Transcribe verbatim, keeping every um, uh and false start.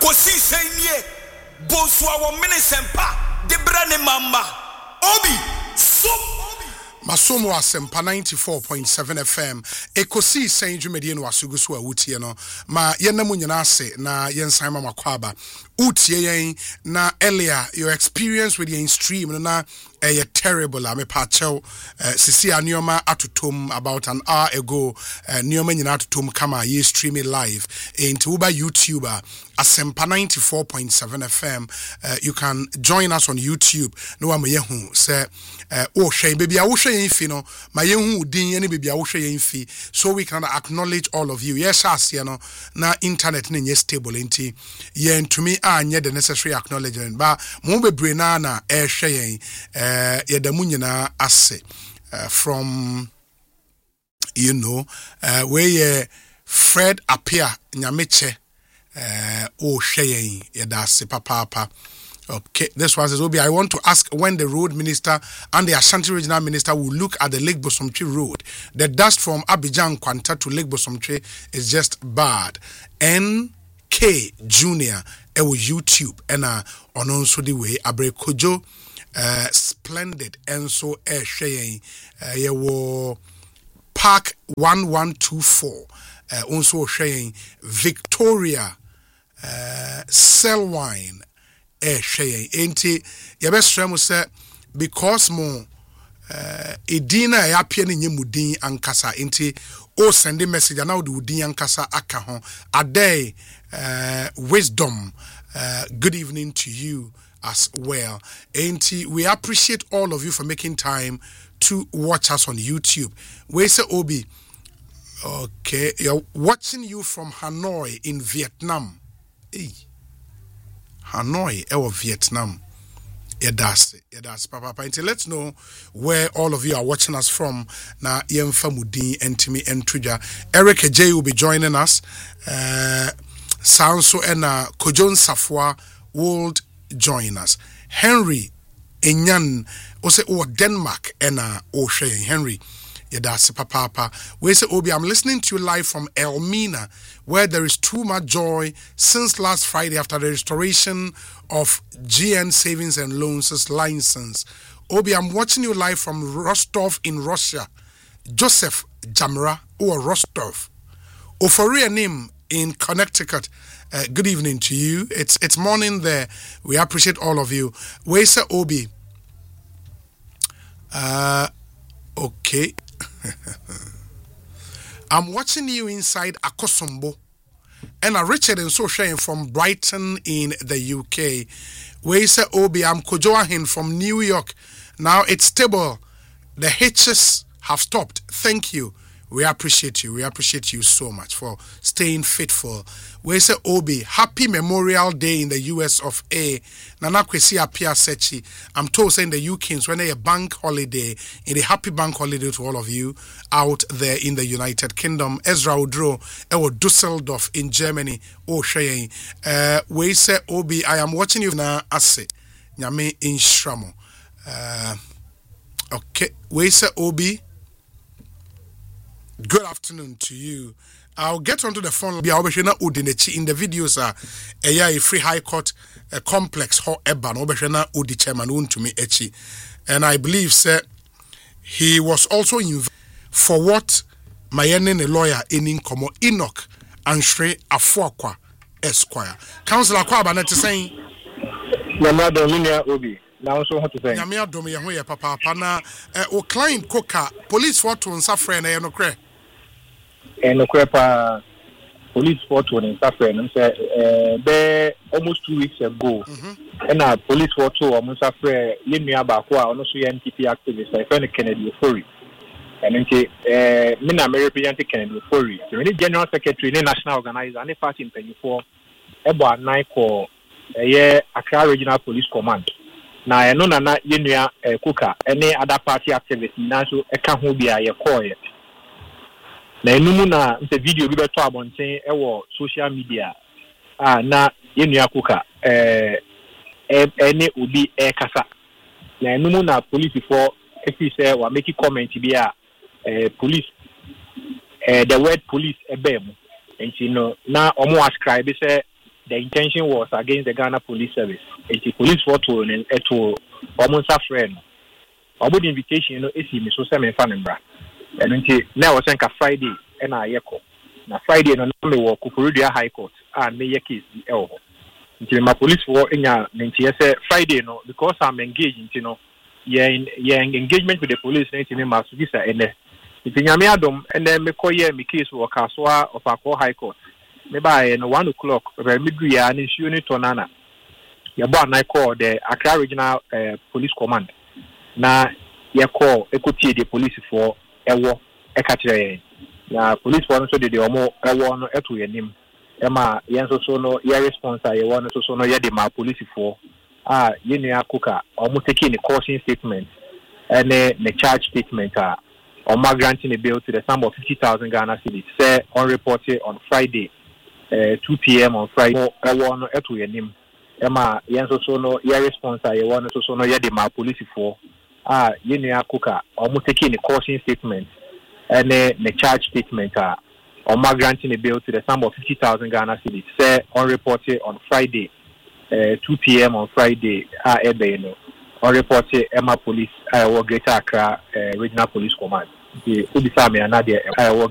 Kosi senye Boswa wa mene sempa Debra ne mamba Obi so Masomo Asempa ninety-four point seven F M Ekosi Saint Jumedie no asugu so awutie no ma yenamu nyina ase na yensan ma makwaba utie yen na earlier your experience with the stream no na eh terrible am pa chew sisi anioma atotom about an hour ago nioma nyina atotom kama ye streaming live into uba YouTuber Asempa ninety-four point seven F M. Uh, you can join us on YouTube no wa mehu say uh, oh hwe baby a wo hwe yen fi no ma yehu din ene baby a wo hwe yen fi so we can acknowledge all of you. Yes as you know na internet ne nye stable enti yen to me anye the necessary acknowledgement ba mo bebre na na e hwe yen uh, yedamu nyina ase uh, from you know uh, where Fred appear nyameche uh oh shayin yedase papa. Okay, this one says Obi, I want to ask when the road minister and the Ashanti regional minister will look at the Lake Bosomtwe road. The dust from Abidjan Kwanta to Lake Bosomtwe is just bad. N K Junior ewo YouTube and uh on also the way Abre Kojo uh splendid and so air shayin uh yewo Park one one two four uh also shayin Victoria Uh, sell wine eh shey enti ye be srem say because mo uh, edina ya pie ne nyemudin ankasa enti o send a message na wo de udin ankasa aka ho adey uh, wisdom uh, good evening to you as well enti we appreciate all of you for making time to watch us on YouTube. We say Obi, okay, you're watching you from Hanoi in Vietnam. Hey, Hanoi, our Vietnam. Yedase, yedase, papa, papa. Let's know where all of you are watching us from. Na Yemfa Mudi, Entimi, Entruja. Eric J will be joining us. Uh, Sanso and uh, Kojon Safwa will join us. Henry Enyan, also or Denmark and uh, O'Shea Henry. Yedase, papa, papa. We say Obi, I'm listening to you live from Elmina, where there is too much joy since last Friday after the restoration of G N Savings and Loans license. Obi, I'm watching you live from Rostov in Russia. Joseph Jamra or Rostov. Oforia name in Connecticut. Uh, good evening to you. It's it's morning there. We appreciate all of you. Wesa Obi. Uh, okay. I'm watching you inside Akosombo. And a Richard and so sharing from Brighton in the U K. Where say Obi, I'm Kojoahin from New York. Now it's stable. The hitches have stopped. Thank you. We appreciate you. We appreciate you so much for staying faithful. We say Obi, happy Memorial Day in the U S of A. Nana Kwesi Apia Sechi. I'm told saying the U K's when they a bank holiday, in a happy bank holiday to all of you out there in the United Kingdom. Ezra Odro, Ewo Dusseldorf in Germany. Oh Shey. Uh we say Obi, I am watching you now Ase. Nyame in Shramo. Uh okay. We say Obi. Good afternoon to you. I'll get onto the phone. In the videos are a free high court a complex ho eban obeshena odi chairman untumi echi. And I believe sir he was also involved for what Mayene lawyer in Komo Enoch Anshre Afuakwa Esquire. Councillor Kwaba net saying Yama Dominia Obi. Now so what to say? Yamia Domia Hoya Papa Pana o client Coca police photo and suffering no cre. And no crepa police photo and suffering and say uh almost two weeks ago. Mm-hmm. And a police photo almost suffering Limia Bakwa on also N P P activist I found Kennedy Ofori. And then uh Mina represent Kennedy Ofori. The General Secretary the National Organizer and the party in twenty four Ebo nine call a year Accra Regional Police Command. Na eno na na yenua eh, Kuka any other party activists na so eka ho bia ye call ye na enumu na nse video bi beto abonten e wo social media ah na yenua Kuka eh ene obi e kasa na enumu na police for if you say wa make comment bia eh police eh the word police e bem enti no na omo ascribe say the intention was against the Ghana Police Service. It's the police photo and to almost a friend. About the invitation, you know, it's me so seven fanembra. And until now, I think a Friday and I echo. Now Friday, no me walk Kurudia High Court and me case the elbow. Until my police for in ya say Friday, no, because I'm engaged, you know, yeah, in yeah engagement with the police, and my visa and if you me adom and then me call yeah me case work as well of a High Court. Me by and one o'clock, where me do ya and issue ni tonana. Ya bo na call the Accra Regional uh, Police Command. Na ya call equity the police for ewo ekatire na police for no so de de omo ewo no eto yanim ema yen so so no ya response ya wo no so so no ya de ma police for ah yenu akoka omo take ni caution statement and the charge statement ah omo granting a bail to the sum of fifty thousand Ghana cedis say unreported on Friday uh, two p.m. on Friday ewo no eto yanim ema yen so so no ya response ya wo no so so no ya de ma police for ah yenu akoka omo take ni caution statement and the charge statement uh, on my granting a bail to the sum of fifty thousand Ghana cedis say unreported on Friday uh, two p.m. on Friday uh, you know, unreported Emma Police uh, or Greater Accra uh, Regional Police Command the Ubisami and Nadia uh,